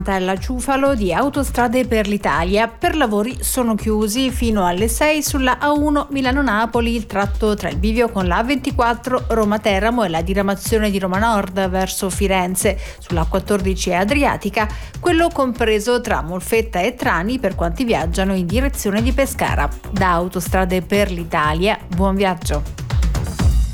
alla Ciufalo di Autostrade per l'Italia. Per lavori sono chiusi fino alle 6 sulla A1 Milano-Napoli il tratto tra il bivio con la A24 Roma-Teramo e la diramazione di Roma Nord verso Firenze. Sulla A14 Adriatica quello compreso tra Molfetta e Trani per quanti viaggiano in direzione di Pescara. Da Autostrade per l'Italia, buon viaggio.